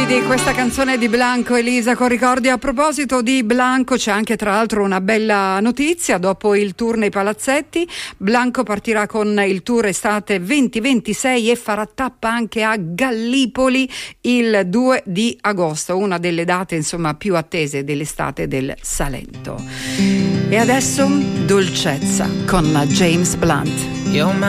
di questa canzone di Blanco, Elisa con ricordi. A proposito di Blanco, c'è anche tra l'altro una bella notizia: dopo il tour nei palazzetti, Blanco partirà con il tour estate 2026 e farà tappa anche a Gallipoli il 2 di agosto, una delle date insomma più attese dell'estate del Salento. E adesso Dolcezza con James Blunt.